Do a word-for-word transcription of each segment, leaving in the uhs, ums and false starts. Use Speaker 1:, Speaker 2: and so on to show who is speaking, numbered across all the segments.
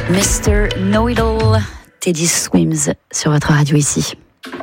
Speaker 1: mister Know-It-All, Teddy Swims sur votre radio ici.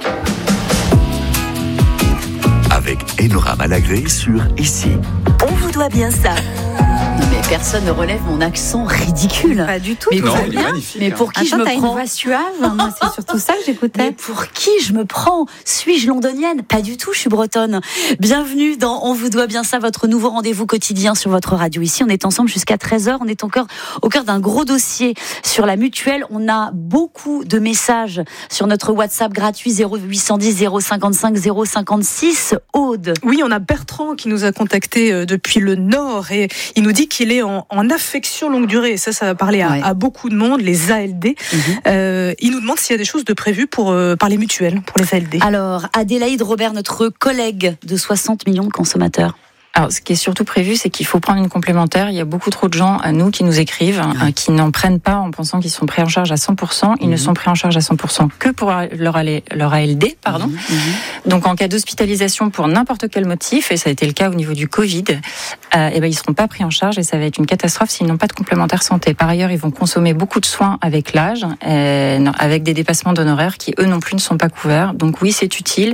Speaker 2: Avec Enora Malagré sur Ici.
Speaker 1: On vous doit bien ça. Non mais personne ne relève mon accent ridicule.
Speaker 3: Pas du tout.
Speaker 1: Mais,
Speaker 4: Non,
Speaker 1: pour,
Speaker 4: il est magnifique.
Speaker 1: mais pour qui
Speaker 3: Attends,
Speaker 1: je
Speaker 3: t'as
Speaker 1: me
Speaker 3: une
Speaker 1: prends
Speaker 3: voix suave. Moi, c'est surtout ça que j'écoutais.
Speaker 1: Mais pour qui je me prends? Suis-je londonienne? Pas du tout, je suis bretonne. Bienvenue dans On vous doit bien ça, votre nouveau rendez-vous quotidien sur votre radio. Ici, on est ensemble jusqu'à treize heures. On est encore au cœur d'un gros dossier sur la mutuelle. On a beaucoup de messages sur notre WhatsApp gratuit zéro huit cent dix zéro cinquante-cinq zéro cinquante-six. Aude.
Speaker 3: Oui, on a Bertrand qui nous a contacté depuis le Nord et il nous dit qu'il est en, en affection longue durée. Et ça, ça va parler à,
Speaker 1: Ouais.
Speaker 3: à beaucoup de monde, les A L D.
Speaker 1: Mm-hmm.
Speaker 3: Euh, il nous demande s'il y a des choses de prévues pour, euh, par les mutuelles, pour les A L D.
Speaker 1: Alors, Adélaïde Robert, notre collègue de soixante millions de consommateurs.
Speaker 5: Alors, ce qui est surtout prévu, c'est qu'il faut prendre une complémentaire. Il y a beaucoup trop de gens à nous qui nous écrivent,
Speaker 1: Ouais.
Speaker 5: euh, qui n'en prennent pas en pensant qu'ils sont pris en charge à cent pour cent. Ils
Speaker 1: Mhm.
Speaker 5: ne sont pris en charge à cent pour cent que pour leur, leur A L D, pardon.
Speaker 1: Mhm, mhm.
Speaker 5: Donc, en cas d'hospitalisation pour n'importe quel motif, et ça a été le cas au niveau du Covid, euh, et ben, ils seront pas pris en charge et ça va être une catastrophe s'ils n'ont pas de complémentaire santé. Par ailleurs, ils vont consommer beaucoup de soins avec l'âge, euh, avec des dépassements d'honoraires qui, eux non plus, ne sont pas couverts. Donc, oui, c'est utile.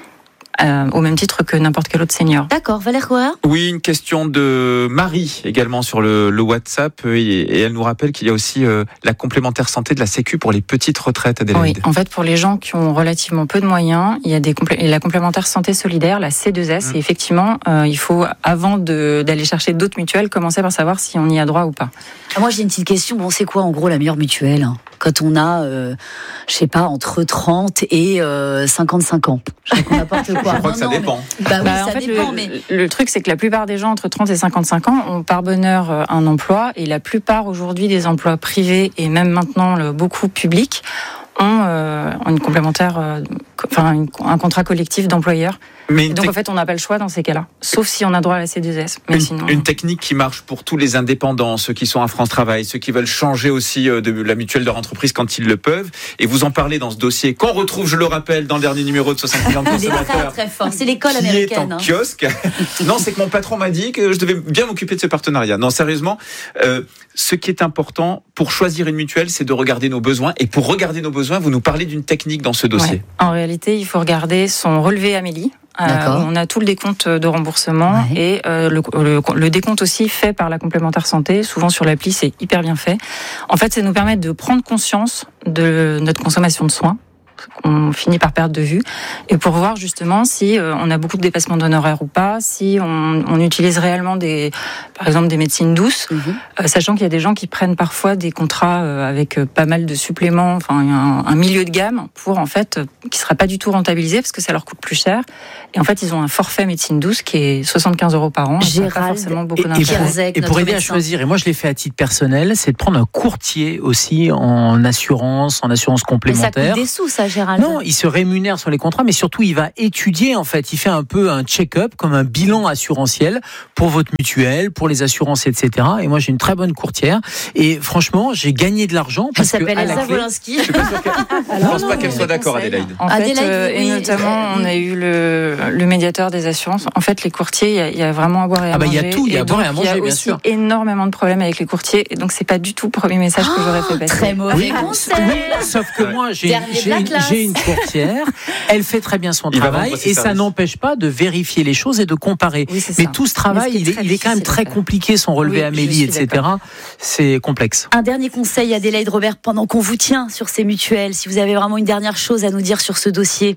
Speaker 5: Euh, au même titre que n'importe quel autre senior.
Speaker 1: D'accord, Valère Coher.
Speaker 4: Oui, une question de Marie également sur le, le WhatsApp et, et elle nous rappelle qu'il y a aussi euh, la complémentaire santé de la Sécu pour les petites retraites, Adélaïde.
Speaker 5: Oui, en fait, pour les gens qui ont relativement peu de moyens, il y a des complé- la complémentaire santé solidaire, la C deux S,
Speaker 4: Mmh.
Speaker 5: et effectivement, euh, il faut, avant de, d'aller chercher d'autres mutuelles, commencer par savoir si on y a droit ou pas.
Speaker 1: Ah, moi, j'ai une petite question. Bon, c'est quoi, en gros, la meilleure mutuelle quand on a, euh, je sais pas, entre trente et euh, cinquante-cinq ans? Je sais qu'on n'importe quoi.
Speaker 4: Je crois
Speaker 1: Non,
Speaker 4: que ça
Speaker 1: non,
Speaker 4: dépend.
Speaker 1: mais- Bah oui,
Speaker 5: Bah, en
Speaker 1: ça
Speaker 5: fait,
Speaker 1: dépend,
Speaker 5: le,
Speaker 1: mais...
Speaker 5: le truc, c'est que la plupart des gens entre trente et cinquante-cinq ans ont par bonheur euh, un emploi, et la plupart aujourd'hui des emplois privés et même maintenant le, beaucoup publics ont euh, une complémentaire, euh, co- enfin une- un contrat collectif d'employeurs.
Speaker 4: Mais
Speaker 5: Et
Speaker 4: une,
Speaker 5: donc
Speaker 4: tec-
Speaker 5: en fait, on n'a pas le choix dans ces cas-là, sauf si on a droit à la C deux S. Mais
Speaker 4: une-
Speaker 5: sinon,
Speaker 4: une technique qui marche pour tous les indépendants, ceux qui sont à France Travail, ceux qui veulent changer aussi euh, de la mutuelle de leur entreprise quand ils le peuvent. Et vous en parlez dans ce dossier qu'on retrouve, je le rappelle, dans le dernier numéro de soixante millions de
Speaker 1: Il est très
Speaker 4: consommateurs.
Speaker 1: très fort. C'est l'école
Speaker 4: Qui
Speaker 1: américaine.
Speaker 4: est en
Speaker 1: hein.
Speaker 4: kiosque. Non, c'est que mon patron m'a dit que je devais bien m'occuper de ce partenariat. Non, sérieusement, euh, ce qui est important pour choisir une mutuelle, c'est de regarder nos besoins. Et pour regarder nos besoins, vous nous parlez d'une technique dans ce dossier.
Speaker 5: ouais. En réalité, il faut regarder son relevé Amélie. Euh,
Speaker 1: D'accord.
Speaker 5: où on a tout le décompte de remboursement
Speaker 1: Ouais.
Speaker 5: et euh, le, le, le décompte aussi fait par la complémentaire santé. Souvent sur l'appli, c'est hyper bien fait. En fait, ça nous permet de prendre conscience de notre consommation de soins qu'on finit par perdre de vue, et pour voir justement si euh, on a beaucoup de dépassements d'honoraires ou pas, si on, on utilise réellement des, par exemple des médecines douces,
Speaker 1: Mhm.
Speaker 5: euh, sachant qu'il y a des gens qui prennent parfois des contrats euh, avec euh, pas mal de suppléments, enfin un, un milieu de gamme pour en fait euh, qui sera pas du tout rentabilisé parce que ça leur coûte plus cher. Et en fait, ils ont un forfait médecine douce qui est soixante-quinze euros par an. Ça n'a pas
Speaker 1: Gérald
Speaker 5: forcément beaucoup
Speaker 6: Et, et
Speaker 5: d'intérêt.
Speaker 6: pour,
Speaker 1: Kierzek,
Speaker 6: et pour
Speaker 1: notre
Speaker 6: aider à
Speaker 1: médecin.
Speaker 6: choisir, et moi je l'ai fait à titre personnel, c'est de prendre un courtier aussi en assurance, en assurance
Speaker 1: Mais ça
Speaker 6: complémentaire.
Speaker 1: coûte des sous, ça, Gérald.
Speaker 6: Non, il se rémunère sur les contrats, mais surtout il va étudier en fait. Il fait un peu un check-up, comme un bilan assurantiel pour votre mutuelle, pour les assurances, et cetera. Et moi j'ai une très bonne courtière. Et franchement, j'ai gagné de l'argent
Speaker 1: Elle
Speaker 6: parce que
Speaker 1: s'appelle
Speaker 6: à la
Speaker 1: Elsa
Speaker 6: clé,
Speaker 1: Wolinski.
Speaker 4: Je suis pas sûr qu'elle- je pense pas qu'elle soit d'accord, Adélaïde.
Speaker 5: En fait,
Speaker 1: Adélaïde,
Speaker 5: euh,
Speaker 1: oui,
Speaker 5: et notamment,
Speaker 1: oui.
Speaker 5: on a eu le, le médiateur des assurances. En fait, les courtiers, il y a, il y a vraiment à boire et à
Speaker 6: Ah bah, il
Speaker 5: manger.
Speaker 6: y a tout, il y a à
Speaker 5: Et
Speaker 6: boire et
Speaker 5: donc,
Speaker 6: à manger,
Speaker 5: Il y a
Speaker 6: bien
Speaker 5: aussi
Speaker 6: sûr.
Speaker 5: énormément de problèmes avec les courtiers. Et donc, c'est pas du tout le premier message que j'aurais fait passer.
Speaker 1: Très mauvais
Speaker 6: Oui,
Speaker 1: conseil.
Speaker 6: oui, sauf que moi, j'ai
Speaker 1: Dernier
Speaker 6: j'ai
Speaker 1: de la
Speaker 6: une,
Speaker 1: classe.
Speaker 6: j'ai une courtière, elle fait très bien son
Speaker 4: Il va
Speaker 6: travail
Speaker 4: vendre ses
Speaker 6: et ça
Speaker 4: services.
Speaker 6: n'empêche pas de vérifier les choses et de comparer.
Speaker 5: Oui, c'est
Speaker 6: Mais
Speaker 5: ça.
Speaker 6: tout ce travail,
Speaker 5: Mais ce qui est
Speaker 6: il est,
Speaker 5: très
Speaker 6: il est quand même
Speaker 5: difficile à
Speaker 6: très
Speaker 5: faire.
Speaker 6: compliqué, son relevé
Speaker 5: Oui, je
Speaker 6: Amélie,
Speaker 5: suis
Speaker 6: et cetera. C'est complexe.
Speaker 1: Un dernier conseil, Adélaïde Robert, pendant qu'on vous tient sur ces mutuelles, si vous avez vraiment une dernière chose à nous dire sur ce dossier.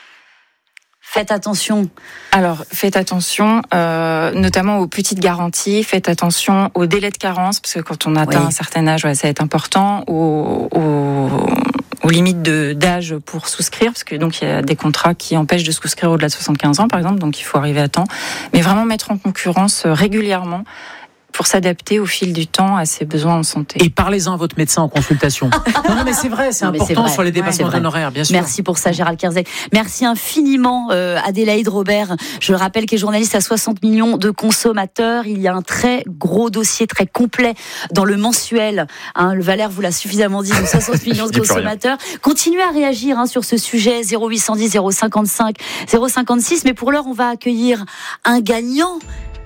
Speaker 1: Faites attention.
Speaker 5: Alors, faites attention, euh, notamment aux petites garanties. Faites attention aux délais de carence, parce que quand on atteint
Speaker 1: Oui.
Speaker 5: un certain âge, ouais, ça va être important. Aux, aux, aux limites de, d'âge pour souscrire, parce que donc il y a des contrats qui empêchent de souscrire au-delà de soixante-quinze ans, par exemple. Donc, il faut arriver à temps. Mais vraiment mettre en concurrence régulièrement pour s'adapter au fil du temps à ses besoins en santé.
Speaker 6: Et parlez-en à votre médecin en consultation. non, non, mais c'est vrai, c'est
Speaker 1: Non, mais c'est
Speaker 6: important
Speaker 1: vrai.
Speaker 6: sur les
Speaker 1: Ouais,
Speaker 6: dépassements
Speaker 1: c'est vrai.
Speaker 6: d'honoraires, bien sûr.
Speaker 1: Merci pour ça, Gérald Kierzek. Merci infiniment, euh, Adélaïde Robert. Je le rappelle, qui est journaliste à soixante millions de consommateurs. Il y a un très gros dossier, très complet dans le mensuel. Hein, le Valère vous l'a suffisamment dit, donc soixante millions de
Speaker 4: Je dis plus rien.
Speaker 1: consommateurs. Continuez à réagir hein, sur ce sujet, zéro huit cent dix zéro cinquante-cinq zéro cinquante-six. Mais pour l'heure, on va accueillir un gagnant.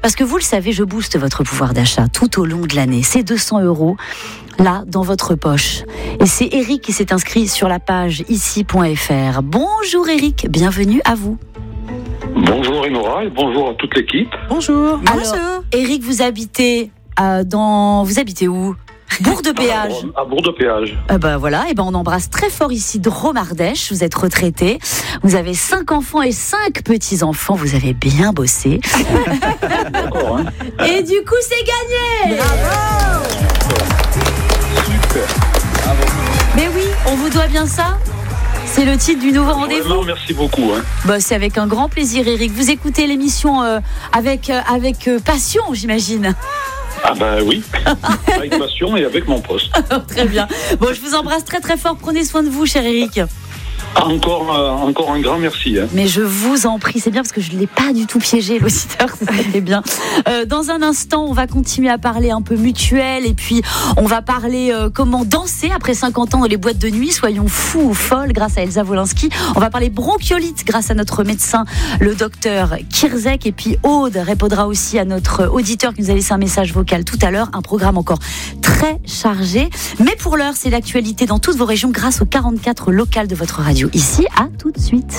Speaker 1: Parce que vous le savez, je booste votre pouvoir d'achat tout au long de l'année. C'est deux cents euros là dans votre poche. Et c'est Eric qui s'est inscrit sur la page ici point f r. Bonjour Eric, bienvenue à vous.
Speaker 7: Bonjour Enora et bonjour à toute l'équipe.
Speaker 3: Bonjour.
Speaker 1: Alors, Eric, vous habitez euh, dans, vous habitez où? Bourg de Péage.
Speaker 7: À Bourg de Péage.
Speaker 1: Euh, ben voilà, et ben on embrasse très fort ici Drôme Ardèche. Vous êtes retraité, vous avez cinq enfants et cinq petits enfants. Vous avez bien bossé.
Speaker 7: D'accord. Hein.
Speaker 1: Et du coup, c'est gagné. Bravo.
Speaker 7: Super. Bravo.
Speaker 1: Mais oui, on vous doit bien ça. C'est le titre du nouveau rendez-vous.
Speaker 7: Vraiment, merci beaucoup. Hein.
Speaker 1: Bah, c'est avec un grand plaisir, Eric. Vous écoutez l'émission euh, avec, euh, avec euh, passion, j'imagine.
Speaker 7: Ah ben oui, avec passion et avec mon poste.
Speaker 1: Très bien. Bon, je vous embrasse très très fort. Prenez soin de vous, cher Eric.
Speaker 7: Encore, euh, encore un grand merci. Hein.
Speaker 1: Mais je vous en prie, c'est bien parce que je ne l'ai pas du tout piégé, l'auditeur, c'était bien. Euh, dans un instant, on va continuer à parler un peu mutuelle et puis on va parler euh, comment danser après cinquante ans dans les boîtes de nuit. Soyons fous ou folles grâce à Elsa Wolinski. On va parler bronchiolite grâce à notre médecin, le docteur Kirzek. Et puis Aude répondra aussi à notre auditeur qui nous a laissé un message vocal tout à l'heure. Un programme encore très chargé. Mais pour l'heure, c'est l'actualité dans toutes vos régions grâce aux quarante-quatre locales de votre radio. Ici, à tout de suite.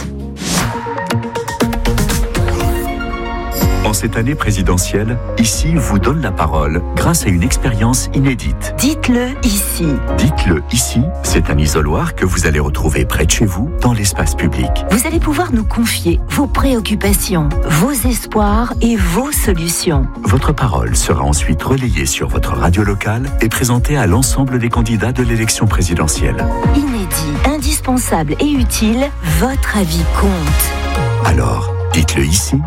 Speaker 2: En cette année présidentielle, Ici vous donne la parole grâce à une expérience inédite.
Speaker 8: Dites-le ici.
Speaker 2: Dites-le ici, c'est un isoloir que vous allez retrouver près de chez vous, dans l'espace public.
Speaker 8: Vous allez pouvoir nous confier vos préoccupations, vos espoirs et vos solutions.
Speaker 2: Votre parole sera ensuite relayée sur votre radio locale et présentée à l'ensemble des candidats de l'élection présidentielle.
Speaker 8: Inédit, indispensable et utile, votre avis compte.
Speaker 2: Alors, dites-le ici.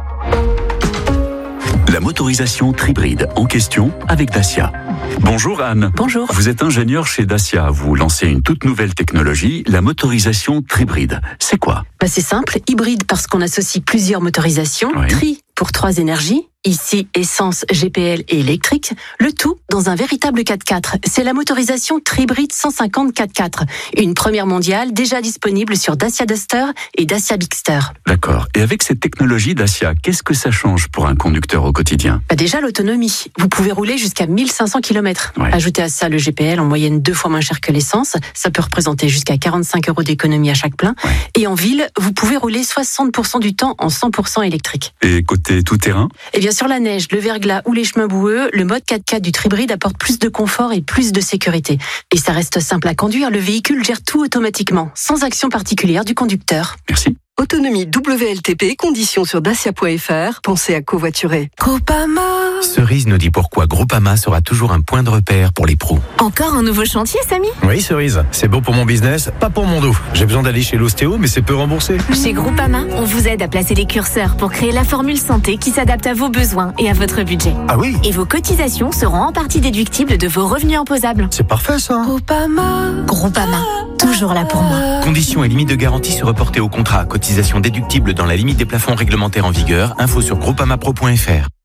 Speaker 2: La motorisation Tribride en question avec Dacia. Bonjour Anne.
Speaker 8: Bonjour.
Speaker 2: Vous êtes ingénieur chez Dacia. Vous lancez une toute nouvelle technologie, la motorisation Tribride. C'est quoi ?
Speaker 9: Bah c'est simple, hybride parce qu'on associe plusieurs motorisations,
Speaker 2: Oui.
Speaker 9: tri pour trois énergies, ici essence, G P L et électrique, le tout dans un véritable quatre-quatre. C'est la motorisation Tribride cent cinquante quatre-quatre, une première mondiale déjà disponible sur Dacia Duster et Dacia Bigster.
Speaker 2: D'accord. Et avec cette technologie Dacia, qu'est-ce que ça change pour un conducteur au quotidien ?
Speaker 9: Bah déjà l'autonomie, vous pouvez rouler jusqu'à mille cinq cents kilomètres.
Speaker 2: Ouais.
Speaker 9: Ajoutez à ça le G P L en moyenne deux fois moins cher que l'essence, ça peut représenter jusqu'à quarante-cinq euros d'économie à chaque plein.
Speaker 2: Ouais.
Speaker 9: Et en ville, vous pouvez rouler soixante pour cent du temps en cent pour cent électrique.
Speaker 2: Et côté tout-terrain ?
Speaker 9: Et bien sur la neige, le verglas ou les chemins boueux, le mode quatre-quatre du Tribride apporte plus de confort et plus de sécurité. Et ça reste simple à conduire, le véhicule gère tout automatiquement, sans action particulière du conducteur.
Speaker 2: Merci.
Speaker 10: Autonomie W L T P, conditions sur dacia point f r. Pensez à covoiturer.
Speaker 11: Groupama.
Speaker 12: Cerise nous dit pourquoi Groupama sera toujours un point de repère pour les pros.
Speaker 11: Encore un nouveau chantier, Samy ?
Speaker 12: Oui, Cerise, c'est bon pour mon business, pas pour mon dos. J'ai besoin d'aller chez l'ostéo, mais c'est peu remboursé.
Speaker 11: Chez Groupama, on vous aide à placer les curseurs pour créer la formule santé qui s'adapte à vos besoins et à votre budget.
Speaker 12: Ah oui ?
Speaker 11: Et vos cotisations seront en partie déductibles de vos revenus imposables.
Speaker 12: C'est parfait ça.
Speaker 11: Groupama. Groupama, toujours là pour moi.
Speaker 12: Conditions et limites de garantie se reporter au contrat. Cotisation déductible dans la limite des plafonds réglementaires en vigueur. Info sur groupamapro point f r.